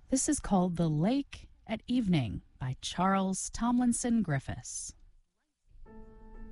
This is called The Lake at Evening by Charles Tomlinson Griffiths.